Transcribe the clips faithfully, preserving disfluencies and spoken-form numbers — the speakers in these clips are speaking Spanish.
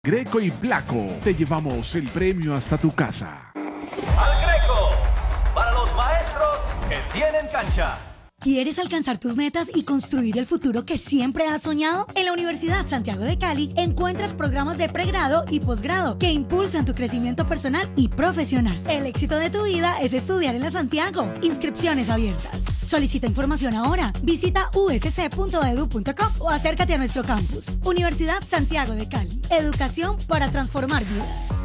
Greco y Blanco, te llevamos el premio hasta tu casa. Al Greco, para los maestros que tienen cancha. ¿Quieres alcanzar tus metas y construir el futuro que siempre has soñado? En la Universidad Santiago de Cali encuentras programas de pregrado y posgrado que impulsan tu crecimiento personal y profesional. El éxito de tu vida es estudiar en la Santiago. Inscripciones abiertas. Solicita información ahora. Visita u s c punto e d u punto co o acércate a nuestro campus. Universidad Santiago de Cali. Educación para transformar vidas.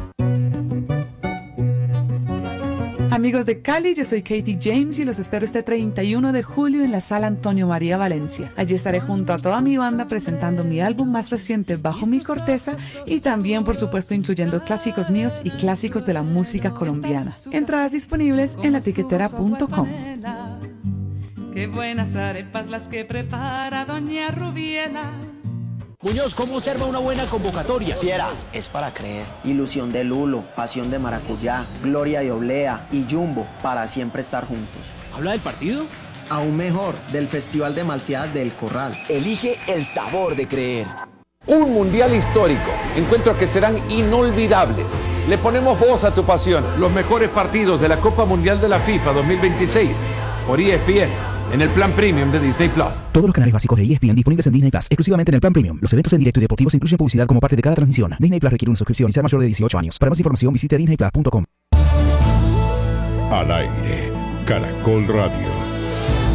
Amigos de Cali, yo soy Katie James y los espero este treinta y uno de julio en la Sala Antonio María Valencia. Allí estaré junto a toda mi banda presentando mi álbum más reciente, Bajo mi Corteza, y también, por supuesto, incluyendo clásicos míos y clásicos de la música colombiana. Entradas disponibles en la tiquetera punto com. Qué buenas arepas las que prepara doña Rubiela. Muñoz, ¿cómo observa una buena convocatoria? Fiera, es para creer. Ilusión de Lulo, pasión de maracuyá, gloria de oblea y jumbo para siempre estar juntos. ¿Habla del partido? Aún mejor, del Festival de Malteadas del Corral. Elige el sabor de creer. Un mundial histórico, encuentros que serán inolvidables. Le ponemos voz a tu pasión. Los mejores partidos de la Copa Mundial de la FIFA dos mil veintiséis por E S P N. En el plan premium de Disney Plus. Todos los canales básicos de E S P N disponibles en Disney Plus, exclusivamente en el plan premium. Los eventos en directo y deportivos incluyen publicidad como parte de cada transmisión. Disney Plus requiere una suscripción y ser mayor de dieciocho años. Para más información visite disney plus punto com. Al aire, Caracol Radio.